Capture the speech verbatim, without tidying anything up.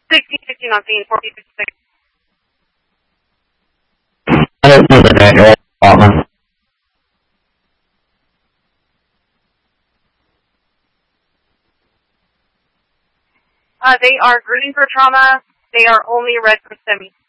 sixteen fifteen on scene, fourteen fifty-six. I don't know the name, Batman. Uh, they are green for trauma. They are only red for semi.